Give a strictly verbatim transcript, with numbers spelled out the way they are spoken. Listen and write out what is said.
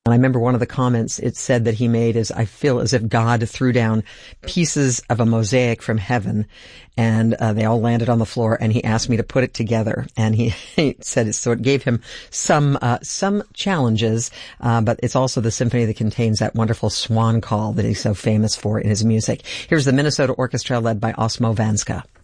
And I remember one of the comments it said that he made is, I feel as if God threw down pieces of a mosaic from heaven, and uh, they all landed on the floor, and he asked me to put it together. And he, he said it, so it gave him some uh, some challenges, uh, but it's also the symphony that contains that wonderful swan call that he's so famous for in his music. Here's the Minnesota Orchestra led by Osmo Vanska.